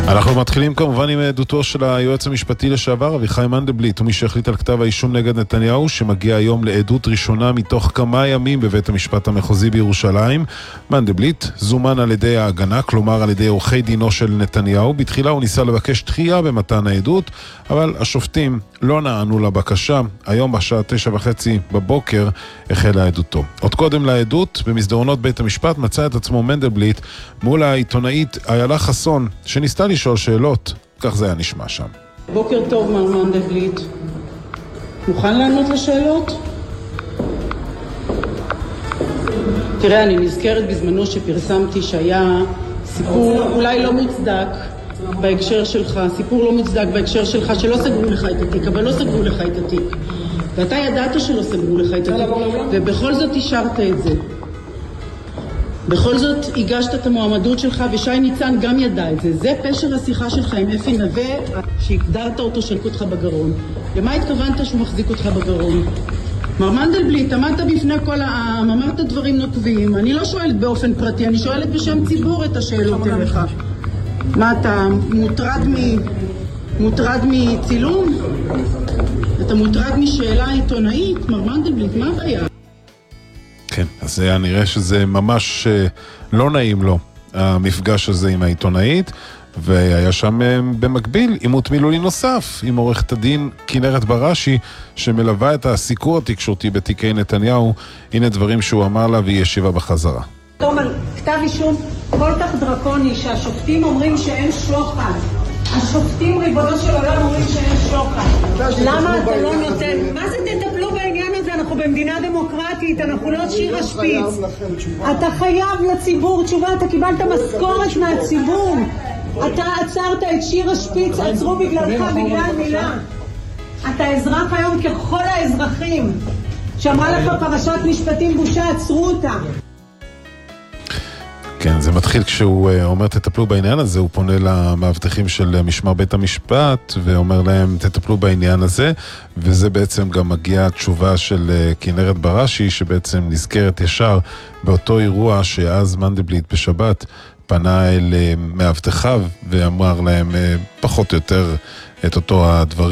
אנחנו מתחילים כמובן עם עדותו של היועץ המשפטי לשעבר אביחי מנדלבליט, ומי שהחליט על כתב האישום נגד נתניהו, שמגיע היום לעדות ראשונה מתוך כמה ימים בבית המשפט המחוזי בירושלים. מנדלבליט זומן על ידי ההגנה, כלומר על ידי עורכי דינו של נתניהו. בתחילה הוא ניסה לבקש דחייה במתן העדות, אבל השופטים לא נענו לבקשה. היום בשעה 9:30 בבוקר החלה עדותו. עוד קודם לעדות, במסדרונות בית המשפט מצא את עצמו מנדלבליט מול העיתונאית איילה חסון, שניסתה לשאול שאלות. כך זה היה נשמע שם. בוקר טוב, מר מנדלבליט. מוכן לענות לשאלות? תראה, אני נזכרת בזמנו שפרסמתי שהיה סיפור אולי לא מוצדק בהקשר שלך, סיפור לא מוצדק בהקשר שלך, שלא סגרו לך את התיק, אבל לא סגרו לך את התיק. ואתה ידעת שלא סגרו לך את התיק, ובכל זאת אישרת את זה. בכל זאת הגשת את המועמדות שלך, ושי ניצן גם ידע את זה. זה פשר השיחה שלך עם אפי נווה, שהגדרת אותו שלקו אותך בגרון. למה התכוונת שהוא מחזיק אותך בגרון? מר מנדלבליט, עמדת בפני כל העם, אמרת דברים נוקבים. אני לא שואלת באופן פרטי, אני שואלת בשם ציבור את השאלות אליך. מה אתה מוטרד מצילום? אתה מוטרד משאלה עיתונאית? מר מנדלבליט, מה הבעיה? כן, אז זה היה נראה שזה ממש לא נעים לו, המפגש הזה עם העיתונאית, והיה שם במקביל עימות מילולי נוסף עם עורכת הדין כנרת בראשי, שמלווה את הסיקור התקשורתי בתיקי נתניהו. הנה דברים שהוא אמר לה והיא ישיבה בחזרה. תומר, כתב אישום כל כך דרקוני שהשופטים אומרים שאין שוחד. השופטים ריבונו של עולם אומרים שאין שוחד. למה אתה לא נותן? מה זה תטפלו בעניין הזה? אנחנו במדינה דמוקרטית, אנחנו לא שירה שפיץ. אתה חייב לציבור תשובה, אתה קיבלת משכורת מהציבור. אתה עצרת את שירה שפיץ, עצרו בגללך, בגלל מילה. אתה אזרח היום ככל האזרחים. שאמרה לך פרשת משפטים בושה, עצרו אותה. כן, זה מתחיל כשהוא אומר תטפלו בעניין הזה, הוא פונה למאבטחים של משמר בית המשפט ואומר להם תטפלו בעניין הזה, וזה בעצם גם מגיעה התשובה של כנרת בראשי, שבעצם נזכרת ישר באותו אירוע שאז מנדלבליט בשבת פנה אל מאבטחיו ואמר להם פחות או יותר את אותו הדברים.